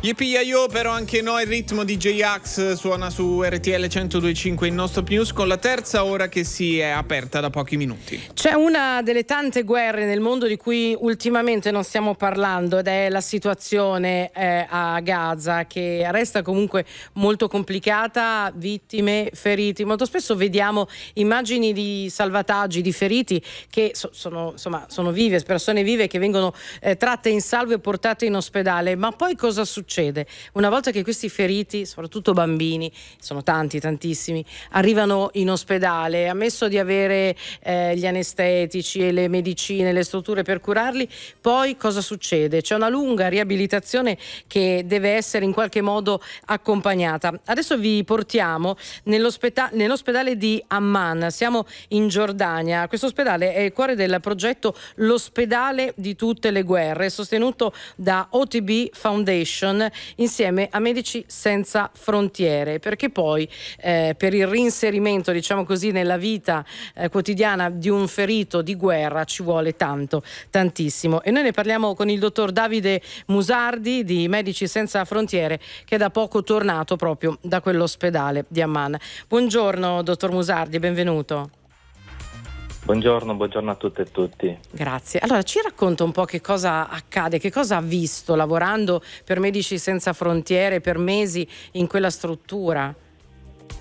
Yippee-yo, però anche noi, il ritmo di J-Ax suona su RTL 102.5 in Non Stop News, con la terza ora che si è aperta da pochi minuti. C'è una delle tante guerre nel mondo di cui ultimamente non stiamo parlando, ed è la situazione a Gaza, che resta comunque molto complicata, vittime, feriti. Molto spesso vediamo immagini di salvataggi, di feriti che sono vive, persone vive che vengono tratte in salvo e portate in ospedale. Ma poi cosa succede? Una volta che questi feriti, soprattutto bambini, sono tantissimi, arrivano in ospedale, ammesso di avere gli anestetici e le medicine, le strutture per curarli, poi cosa succede? C'è una lunga riabilitazione che deve essere in qualche modo accompagnata. Adesso vi portiamo nell'ospedale di Amman, siamo in Giordania. Questo ospedale è il cuore del progetto L'ospedale di tutte le guerre, sostenuto da OTB Foundation insieme a Medici Senza Frontiere, perché poi per il reinserimento, diciamo così, nella vita quotidiana di un ferito di guerra ci vuole tantissimo. E noi ne parliamo con il dottor Davide Musardi di Medici Senza Frontiere, che è da poco tornato proprio da quell'ospedale di Amman. Buongiorno dottor Musardi, benvenuto. Buongiorno a tutte e tutti. Grazie. Allora, ci racconta un po' che cosa accade, che cosa ha visto lavorando per Medici Senza Frontiere per mesi in quella struttura?